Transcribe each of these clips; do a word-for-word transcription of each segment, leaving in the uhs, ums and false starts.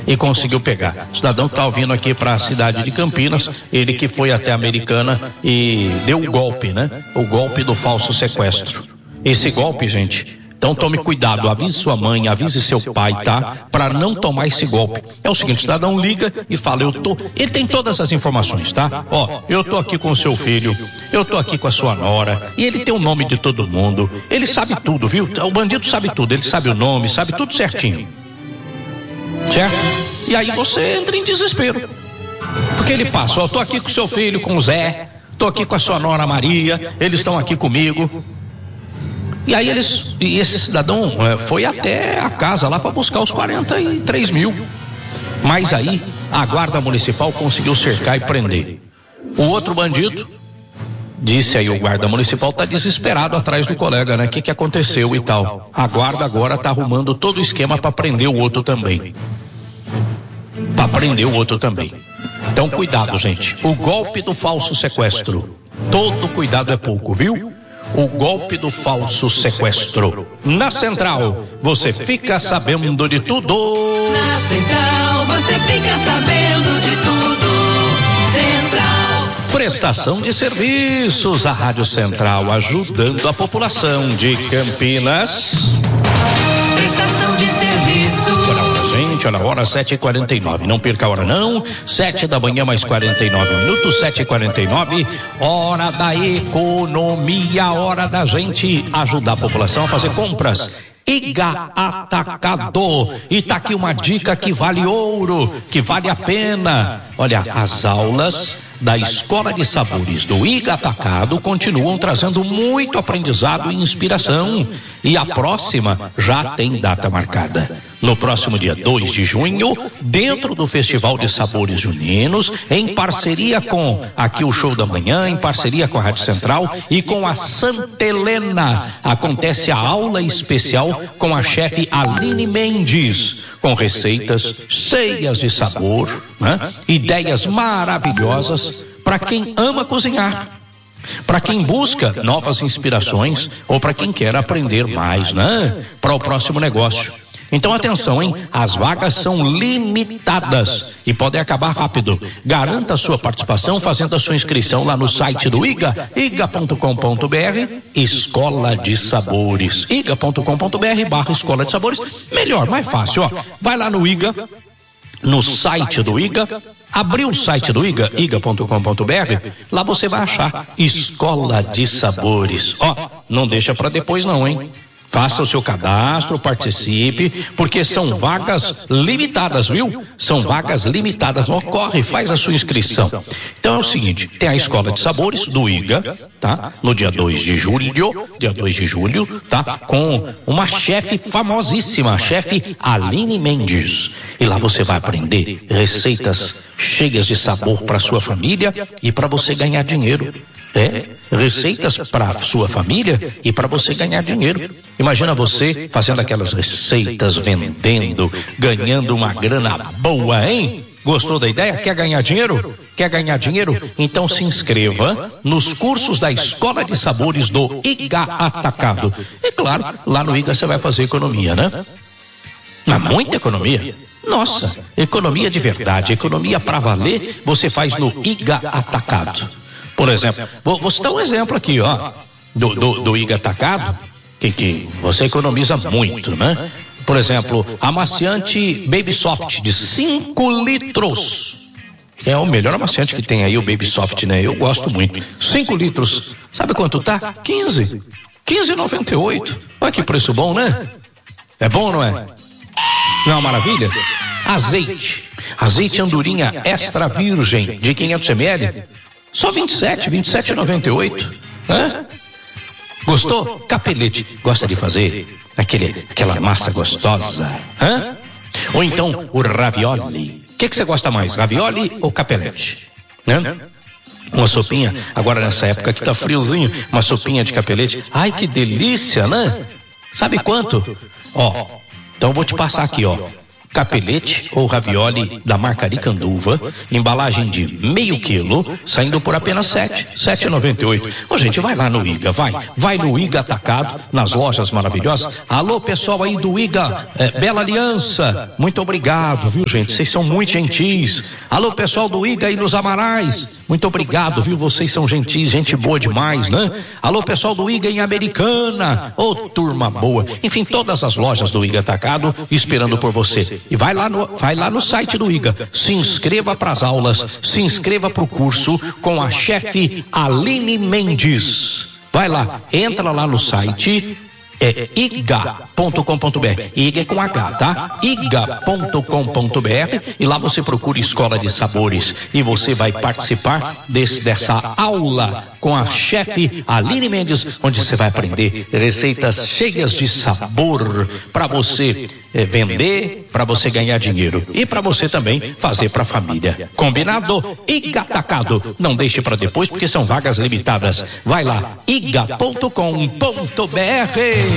e conseguiu pegar. O cidadão está vindo aqui para a cidade de Campinas, ele que foi até a Americana e deu o golpe, né? O golpe do falso sequestro. Esse golpe, gente, então tome cuidado, avise sua mãe, avise seu pai, tá? Para não tomar esse golpe. É o seguinte, o cidadão liga e fala, eu tô, ele tem todas as informações, tá? Ó, eu tô aqui com o seu filho, eu tô aqui com a sua nora, e ele tem o nome de todo mundo, ele sabe tudo, viu? O bandido sabe tudo, ele sabe o nome, sabe tudo certinho. Certo? E aí você entra em desespero. Porque ele passa, ó, eu tô aqui com o seu filho, com o Zé, tô aqui com a sua nora Maria, eles estão aqui comigo. E aí eles, e esse cidadão é, foi até a casa lá para buscar os quarenta e três mil. Mas aí a guarda municipal conseguiu cercar e prender. O outro bandido, disse aí o guarda municipal, tá desesperado atrás do colega, né? O que que aconteceu e tal. A guarda agora tá arrumando todo o esquema para prender o outro também. Para prender o outro também. Então cuidado, gente. O golpe do falso sequestro. Todo cuidado é pouco, viu? O golpe do falso sequestro. Na Central, você fica sabendo de tudo. Na Central, você fica sabendo de tudo. Central. Prestação de serviços. A Rádio Central ajudando a população de Campinas. Prestação de serviço. Gente, olha a hora, sete e quarenta e nove. Não perca a hora, não. Sete da manhã, mais quarenta e nove minutos. Sete e quarenta e nove. Hora da economia. Hora da gente ajudar a população a fazer compras. Iga Atacado. E tá aqui uma dica que vale ouro, que vale a pena. Olha, as aulas da Escola de Sabores do Iga Atacado continuam trazendo muito aprendizado e inspiração. E a próxima já tem data marcada. No próximo dia dois de junho, dentro do Festival de Sabores Juninos, em parceria com aqui o Show da Manhã, em parceria com a Rádio Central e com a Santa Helena, acontece a aula especial com a chefe Aline Mendes, com receitas cheias de sabor, né? Ideias maravilhosas para quem ama cozinhar, para quem busca novas inspirações ou para quem quer aprender mais, né? Para o próximo negócio. Então atenção, hein? As vagas são limitadas e podem acabar rápido. Garanta a sua participação fazendo a sua inscrição lá no site do Iga, iga ponto com ponto br, Escola de Sabores, iga ponto com ponto br barra Escola de Sabores. Melhor, mais fácil, ó. Vai lá no Iga, no site do Iga, abriu o site do Iga, iga ponto com ponto br, lá você vai achar Escola de Sabores. Ó, não deixa para depois não, hein? Faça o seu cadastro, participe, porque são vagas limitadas, viu? São vagas limitadas. Ocorre, faz a sua inscrição. Então é o seguinte, tem a Escola de Sabores do Iga, tá? No dia dois de julho, dia dois de julho, tá? Com uma chefe famosíssima, a chefe Aline Mendes. E lá você vai aprender receitas cheias de sabor para sua família e para você ganhar dinheiro. É, receitas para sua família e para você ganhar dinheiro. Imagina você fazendo aquelas receitas, vendendo, ganhando uma grana boa, hein? Gostou da ideia? Quer ganhar dinheiro? Quer ganhar dinheiro? Então se inscreva nos cursos da Escola de Sabores do Iga Atacado. E claro, lá no Iga você vai fazer economia, né? Mas muita economia. Nossa, economia de verdade, economia para valer, você faz no Iga Atacado. Por exemplo, vou, vou citar um exemplo aqui, ó, do, do, do Iga Atacado, que, que você economiza muito, né? Por exemplo, amaciante Baby Soft de cinco litros. É o melhor amaciante que tem aí, o Baby Soft, né? Eu gosto muito. cinco litros. Sabe quanto tá? quinze. quinze e noventa e oito. Olha que preço bom, né? É bom, não é? Não é uma maravilha? Azeite. Azeite andorinha extra virgem de quinhentos mililitros. Só vinte e sete, vinte e sete e noventa e oito. Hã? Gostou? Capelete. Gosta de fazer aquele, aquela massa gostosa? Hã? Ou então o ravioli. O que, que você gosta mais? Ravioli ou capelete? Hã? Uma sopinha, agora nessa época que tá friozinho, uma sopinha de capelete. Ai, que delícia, né? Sabe quanto? Ó, então eu vou te passar aqui, ó. capelete ou ravioli da marca Aricanduva, embalagem de meio quilo, saindo por apenas sete, sete reais e noventa e oito centavos. Ô, gente, vai lá no I G A, vai, vai no I G A Atacado, nas lojas maravilhosas. Alô, pessoal aí do I G A, é, Bela Aliança, muito obrigado, viu, gente? Vocês são muito gentis. Alô, pessoal do I G A aí nos Amarais, muito obrigado, viu? Vocês são gentis, gente boa demais, né? Alô, pessoal do I G A em Americana, ô, turma boa. Enfim, todas as lojas do I G A Atacado esperando por você. E vai lá no, vai lá no site do I G A, se inscreva para as aulas, se inscreva para o curso com a chefe Aline Mendes. Vai lá, entra lá no site, é i g a ponto com ponto b r, I G A é com H, tá? i g a ponto com ponto b r, e lá você procura Escola de Sabores e você vai participar desse, dessa aula com a chefe Aline Mendes, onde você vai aprender receitas cheias de sabor para você é, vender, para você ganhar dinheiro e para você também fazer para a família. Combinado? I G A Atacado. Não deixe para depois porque são vagas limitadas. Vai lá, i g a ponto com ponto b r.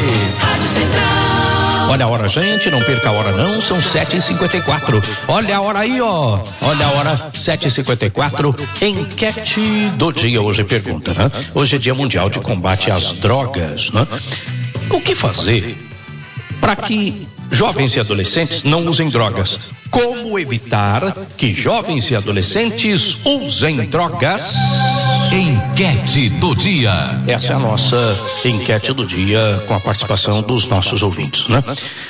Olha a hora, gente, não perca a hora não, são sete e cinquenta e quatro. Olha a hora aí, ó. Olha a hora, sete e cinquenta e quatro. Enquete do dia hoje pergunta, né? Hoje é Dia Mundial de Combate às Drogas, né? O que fazer para que jovens e adolescentes não usem drogas? Como evitar que jovens e adolescentes usem drogas? Enquete do dia. Essa é a nossa enquete do dia com a participação dos nossos ouvintes, né?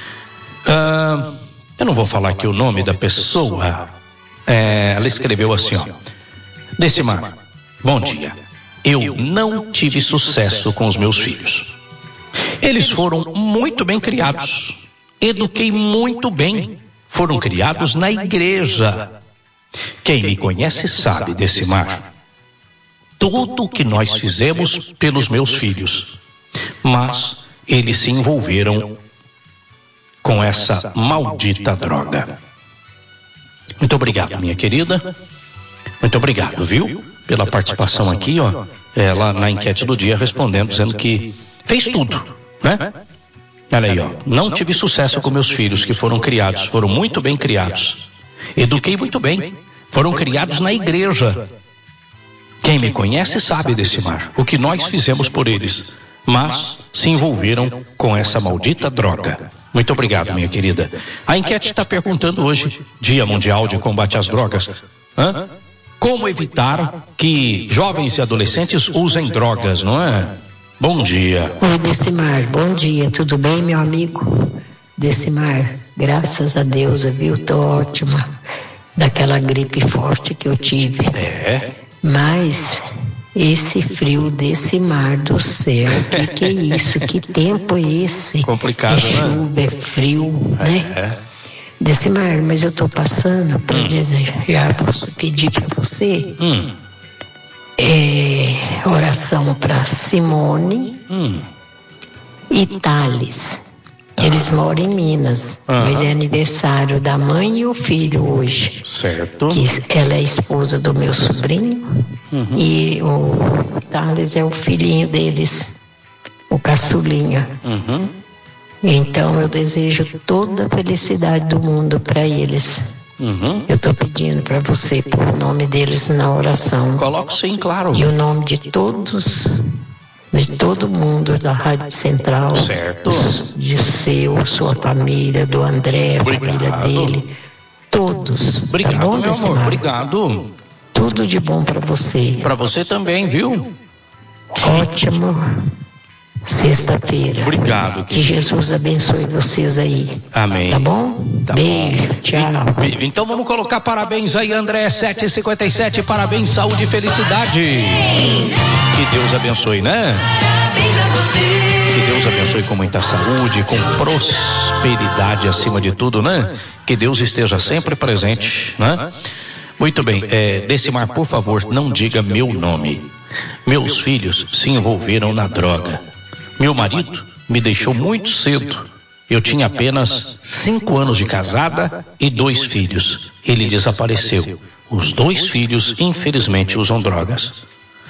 Ah, eu não vou falar aqui o nome da pessoa. É, ela escreveu assim, ó: Decimar, bom dia. Eu não tive sucesso com os meus filhos. Eles foram muito bem criados. Eduquei muito bem. Foram criados na igreja. Quem me conhece sabe, Decimar, tudo o que nós fizemos pelos meus filhos, mas eles se envolveram com essa maldita droga. Muito obrigado, minha querida. Muito obrigado, viu? Pela participação aqui, ó. Ela na enquete do dia respondendo, dizendo que fez tudo, né? Olha aí, ó. Não tive sucesso com meus filhos, que foram criados, foram muito bem criados. Eduquei muito bem. Foram criados na igreja. Quem me conhece sabe, Decimar, o que nós fizemos por eles, mas se envolveram com essa maldita droga. Muito obrigado, minha querida. A enquete está perguntando hoje, Dia Mundial de Combate às Drogas, hã? Como evitar que jovens e adolescentes usem drogas, não é? Bom dia. Oi, Decimar, bom dia, tudo bem, meu amigo? Decimar, graças a Deus, viu? Tô ótima daquela gripe forte que eu tive. É. Mas esse frio desse mar do céu, que que é isso? Que tempo é esse? Complicado, é chuva, né? É frio, né? É. Decimar, mas eu tô passando para hum. desejar, pedir para você Hum. é, oração para Simone Hum. e Thales. Eles moram em Minas, Ah. mas é aniversário da mãe e o filho hoje. Certo. Que ela é esposa do meu sobrinho, Uhum. e o Thales é o filhinho deles, o caçulinha. Uhum. Então eu desejo toda a felicidade do mundo para eles. Uhum. Eu estou pedindo para você pôr o nome deles na oração. Coloco sim, claro. E o nome de todos, de todo mundo da Rádio Central. Certo. De seu, sua família, do André, a Obrigado. família dele. Todos. Obrigado, tá bom, meu Decimar? amor. Obrigado. Tudo de bom para você. Pra você também, viu? Ótimo sexta-feira. Obrigado. Que Jesus abençoe vocês aí. Amém. Tá bom? Tá Beijo, bom. tchau. E- Então vamos colocar parabéns aí, André, sete e cinquenta e sete, parabéns, saúde e felicidade. Que Deus abençoe, né? Parabéns a você. Que Deus abençoe com muita saúde, com prosperidade acima de tudo, né? Que Deus esteja sempre presente, né? Muito bem, é, Decimar, por favor, não diga meu nome. Meus filhos se envolveram na droga. Meu marido me deixou muito cedo. Eu tinha apenas cinco anos de casada e dois filhos. Ele desapareceu. Os dois filhos, infelizmente, usam drogas.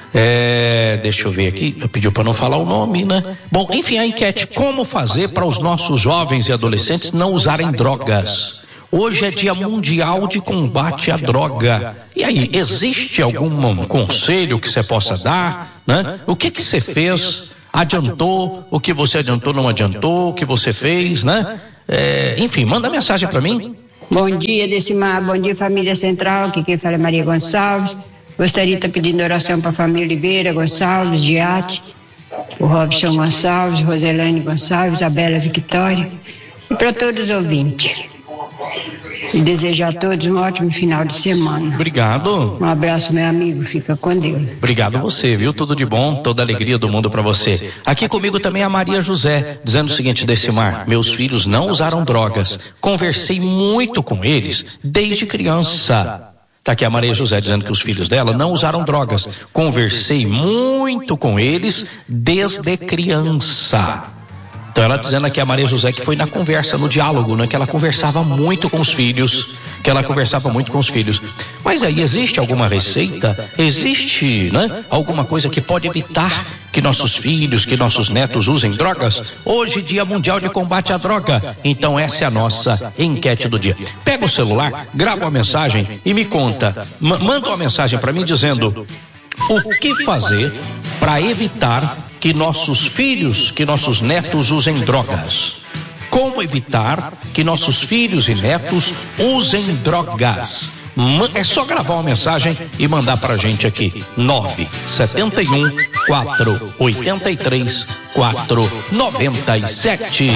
É, deixa eu ver aqui, pediu para não falar o nome, né? Bom, enfim, a enquete: como fazer para os nossos jovens e adolescentes não usarem drogas? Hoje é dia mundial de combate à droga. E aí, existe algum conselho que você possa dar, né? O que que você fez? Adiantou? O que você adiantou não adiantou? O que você fez, né? É, enfim, manda mensagem para mim. Bom dia, Decimar. Bom dia, família Central. Aqui quem fala é Maria Gonçalves. Gostaria de estar pedindo oração para a família Oliveira Gonçalves, Giatti, o Robson Gonçalves, Roselane Gonçalves, a Bela Victória e para todos os ouvintes. E desejar a todos um ótimo final de semana. Obrigado. Um abraço, meu amigo. Fica com Deus. Obrigado você, viu? Tudo de bom, toda a alegria do mundo para você. Aqui comigo também a Maria José, dizendo o seguinte: Decimar, meus filhos não usaram drogas. Conversei muito com eles desde criança. Tá aqui a Maria José dizendo que os filhos dela não usaram drogas. Conversei muito com eles desde criança. Então ela dizendo aqui a Maria José que foi na conversa, no diálogo, né? Que ela conversava muito com os filhos, que ela conversava muito com os filhos. Mas aí existe alguma receita? Existe, né? Alguma coisa que pode evitar que nossos filhos, que nossos netos usem drogas? Hoje, dia mundial de combate à droga. Então essa é a nossa enquete do dia. Pega o celular, grava uma mensagem e me conta. M- manda uma mensagem para mim dizendo o que fazer para evitar que nossos filhos, que nossos netos usem drogas. Como evitar que nossos filhos e netos usem drogas? É só gravar uma mensagem e mandar pra gente aqui. nove sete um, quatro oito três, quatro nove sete.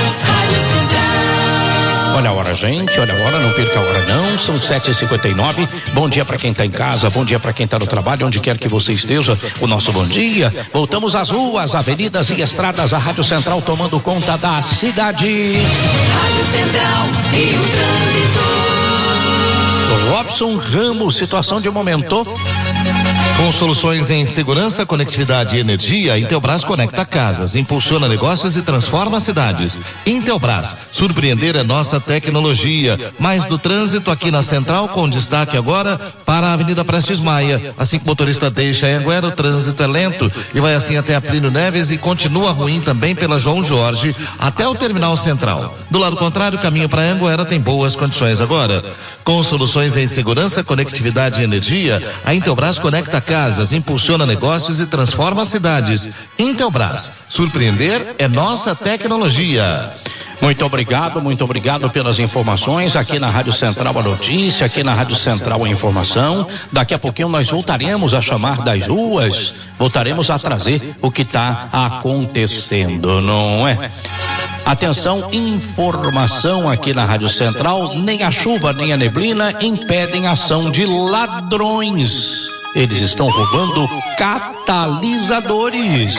Olha a hora, gente, olha a hora, não perca a hora não, são sete e cinquenta e nove. Bom dia para quem está em casa, bom dia para quem está no trabalho, onde quer que você esteja, o nosso bom dia. Voltamos às ruas, avenidas e estradas, a Rádio Central tomando conta da cidade. Rádio Central e o trânsito. Robson Ramos, situação de momento. Com soluções em segurança, conectividade e energia, a Intelbras conecta casas, impulsiona negócios e transforma cidades. Intelbras, surpreender é nossa tecnologia. Mais do trânsito aqui na Central, com destaque agora para a Avenida Prestes Maia. Assim que o motorista deixa Anhanguera, o trânsito é lento e vai assim até a Plínio Neves e continua ruim também pela João Jorge até o Terminal Central. Do lado contrário, o caminho para Anhanguera tem boas condições agora. Com soluções em segurança, conectividade e energia, a Intelbras conecta casas, impulsiona negócios e transforma cidades. Intelbras, surpreender é nossa tecnologia. Muito obrigado, muito obrigado pelas informações aqui na Rádio Central a notícia, aqui na Rádio Central a informação. Daqui a pouquinho nós voltaremos a chamar das ruas, voltaremos a trazer o que está acontecendo, não é? Atenção, informação aqui na Rádio Central, nem a chuva nem a neblina impedem a ação de ladrões. Eles estão roubando catalisadores.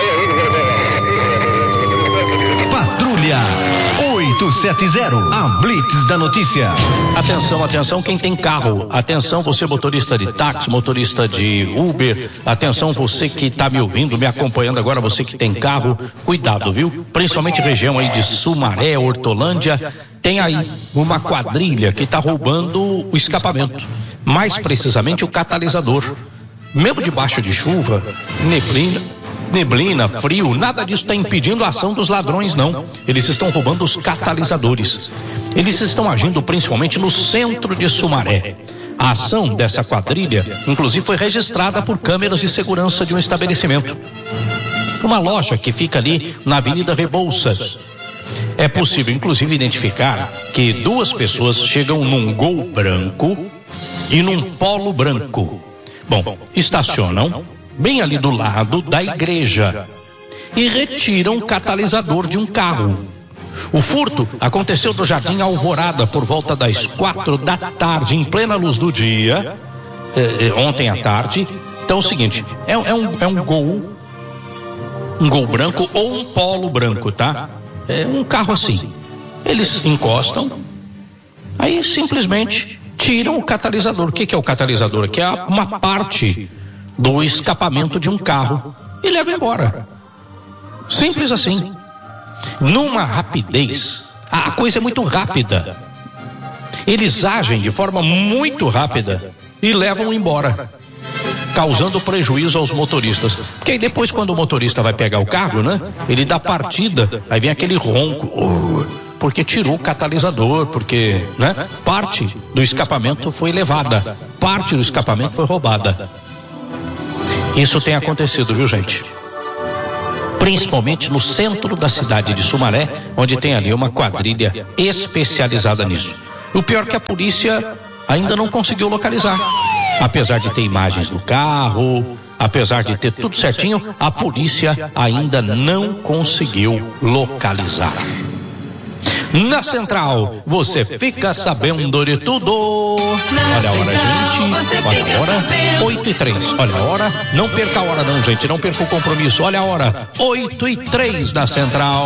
Patrulha oito sete zero, a Blitz da notícia. Atenção, atenção, quem tem carro. Atenção, você motorista de táxi, motorista de Uber. Atenção, você que está me ouvindo, me acompanhando agora, você que tem carro. Cuidado, viu? Principalmente região aí de Sumaré, Hortolândia. Tem aí uma quadrilha que está roubando o escapamento. Mais precisamente o catalisador. Mesmo debaixo de chuva, neblina, neblina, frio, nada disso está impedindo a ação dos ladrões, não. Eles estão roubando os catalisadores. Eles estão agindo principalmente no centro de Sumaré. A ação dessa quadrilha, inclusive, foi registrada por câmeras de segurança de um estabelecimento. Uma loja que fica ali na Avenida Rebouças. É possível, inclusive, identificar que duas pessoas chegam num Gol branco e num Polo branco. Bom, estacionam bem ali do lado da igreja e retiram o catalisador de um carro. O furto aconteceu no Jardim Alvorada por volta das quatro da tarde, em plena luz do dia, eh, ontem à tarde. Então é o seguinte, é, é, um, é um Gol, um Gol branco ou um Polo branco, tá? É um carro assim. Eles encostam, aí simplesmente tiram o catalisador. O que, que é o catalisador? Que é uma parte do escapamento de um carro e levam embora. Simples assim. Numa rapidez, a coisa é muito rápida. Eles agem de forma muito rápida e levam embora. causando prejuízo aos motoristas. Porque aí depois, quando o motorista vai pegar o carro, né? Ele dá partida, aí vem aquele ronco, uh, porque tirou o catalisador, porque, né? Parte do escapamento foi levada, parte do escapamento foi roubada. Isso tem acontecido, viu, gente? Principalmente no centro da cidade de Sumaré, onde tem ali uma quadrilha especializada nisso. O pior é que a polícia ainda não conseguiu localizar. Apesar de ter imagens do carro, apesar de ter tudo certinho, a polícia ainda não conseguiu localizar. Na Central, você fica sabendo de tudo. Olha a hora, gente. Olha a hora, oito e três. Olha a hora, não perca a hora não, gente. Não perca o compromisso. Olha a hora, oito e três da Central.